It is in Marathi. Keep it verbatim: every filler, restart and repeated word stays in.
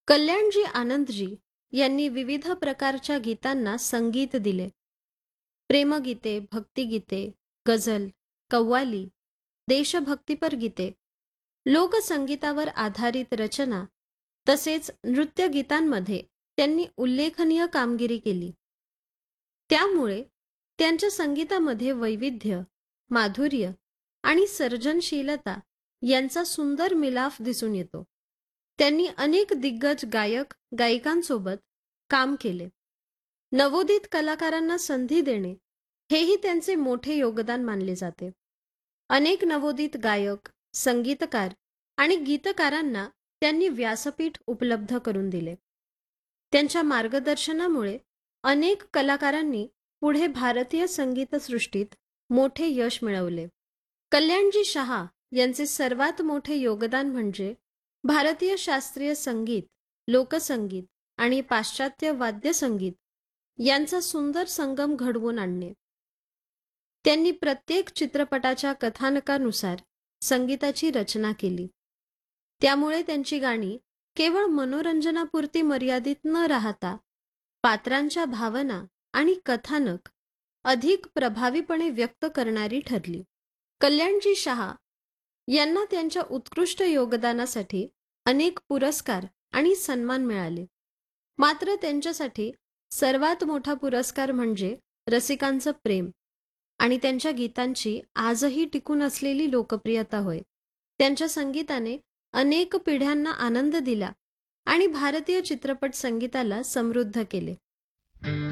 कल्याणजी आनंदजी यांनी विविध प्रकारच्या गीतांना संगीत दिले. प्रेमगीते, भक्तिगीते, गझल, कव्वाली, देशभक्तीपर गीते, लोकसंगीतावर आधारित रचना तसेच नृत्यगीतांमध्ये त्यांनी उल्लेखनीय कामगिरी केली. त्यामुळे त्यांच्या संगीतामध्ये वैविध्य, माधुर्य आणि सर्जनशीलता यांचा सुंदर मिलाफ दिसून येतो. त्यांनी अनेक दिग्गज गायक गायिकांसोबत काम केले. नवोदित कलाकारांना संधी देणे हेही त्यांचे मोठे योगदान मानले जाते. अनेक नवोदित गायक, संगीतकार आणि गीतकारांना त्यांनी व्यासपीठ उपलब्ध करून दिले. त्यांच्या मार्गदर्शनामुळे अनेक कलाकारांनी पुढे भारतीय संगीतसृष्टीत मोठे यश मिळवले. कल्याणजी शाह यांचे सर्वात मोठे योगदान म्हणजे भारतीय शास्त्रीय संगीत, लोकसंगीत आणि पाश्चात्य वाद्यसंगीत यांचा सुंदर संगम घडवून आणणे. त्यांनी प्रत्येक चित्रपटाच्या कथानकानुसार संगीताची रचना केली. त्यामुळे त्यांची गाणी केवळ मनोरंजनापुरती मर्यादित न राहता पात्रांच्या भावना आणि कथानक अधिक प्रभावीपणे व्यक्त करणारी ठरली. कल्याणजी शाह यांना त्यांच्या उत्कृष्ट योगदानासाठी अनेक पुरस्कार आणि सन्मान मिळाले. मात्र त्यांच्यासाठी सर्वात मोठा पुरस्कार म्हणजे रसिकांचं प्रेम आणि त्यांच्या गीतांची आजही टिकून असलेली लोकप्रियता होय. त्यांच्या संगीताने अनेक पिढ्यांना आनंद दिला आणि भारतीय चित्रपट संगीताला समृद्ध केले.